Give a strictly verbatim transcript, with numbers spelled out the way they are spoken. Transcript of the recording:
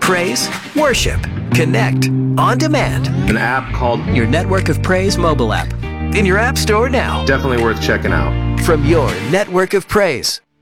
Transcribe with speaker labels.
Speaker 1: Praise, worship, connect, on demand.
Speaker 2: An app called
Speaker 1: Your Network of Praise mobile app. In your app store now.
Speaker 2: Definitely worth checking out.
Speaker 1: From your Network of Praise.